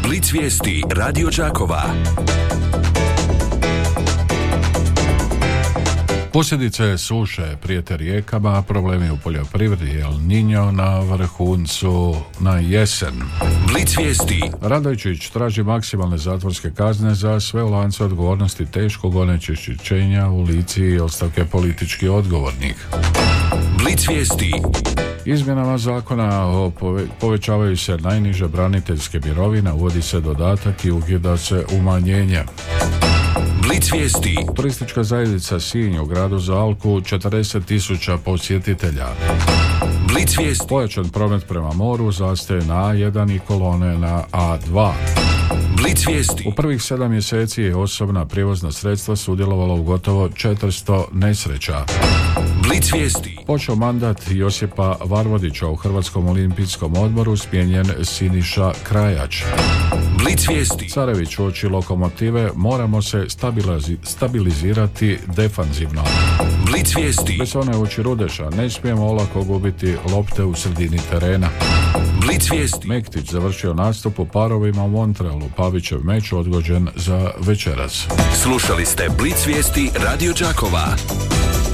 Blic vijesti Radio Đakova. Posljedice suše prijete rijekama, problemi u poljoprivredi, El Niño na vrhuncu na jesen. Blic vijesti. Radojčić traži maksimalne zatvorske kazne za sve u lancu odgovornosti teškog onečišćenja u Lici i ostavke politički odgovornih. Blic vijesti. Izmjenama zakona povećavaju se najniže braniteljske mirovine, uvodi se dodatak i ukida se umanjenje. Blic vijesti. Turistička zajednica Sinj u gradu Zalku 40.000 posjetitelja. Blic vijesti. Pojačan promet prema moru, zastoje na A1 i kolone na A2. Blic vijesti. U prvih 7 mjeseci osobna prijevozna sredstva sudjelovala u gotovo 400 nesreća. Blic vijesti. Počeo mandat Josipa Varvodića u Hrvatskom olimpijskom odboru, smijenjen Siniša Krajač. Blic vijesti. Carević uoči Lokomotive, moramo se stabilizirati defanzivno. Blic vijesti. Bez one uoči Rudeša, ne smijemo olako gubiti lopte u sredini terena. Blic vijesti. Mektić završio nastup u parovima u Montrealu, Pavićev meč odgođen za večeras. Slušali ste Blic vijesti Radio Đakova.